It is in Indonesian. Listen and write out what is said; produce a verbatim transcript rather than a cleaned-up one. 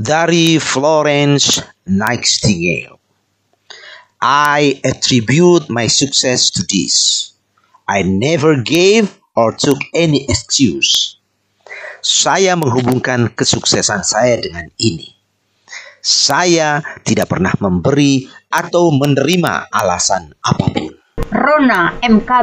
Dari Florence Nightingale. I attribute my success to this. I never gave or took any excuse. Saya menghubungkan kesuksesan saya dengan ini. Saya tidak pernah memberi atau menerima alasan apapun. Rona M K